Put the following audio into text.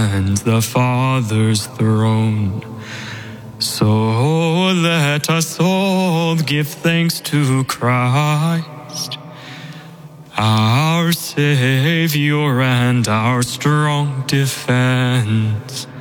and the Father's throne. So let us all give thanks to Christ, our Savior and our strong defense.